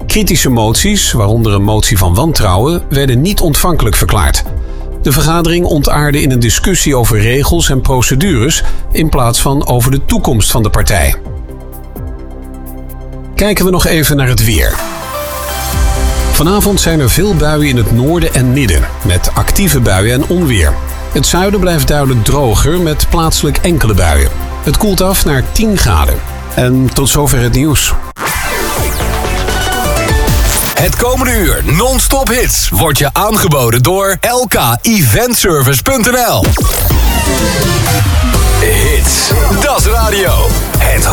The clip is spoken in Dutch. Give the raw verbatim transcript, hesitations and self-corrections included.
Kritische moties, waaronder een motie van wantrouwen, werden niet ontvankelijk verklaard. De vergadering ontaardde in een discussie over regels en procedures in plaats van over de toekomst van de partij. Kijken we nog even naar het weer. Vanavond zijn er veel buien in het noorden en midden, met actieve buien en onweer. Het zuiden blijft duidelijk droger met plaatselijk enkele buien. Het koelt af naar tien graden. En tot zover het nieuws. Het komende uur non-stop hits wordt je aangeboden door L K Eventservice punt n l. Hits, dat is radio. Het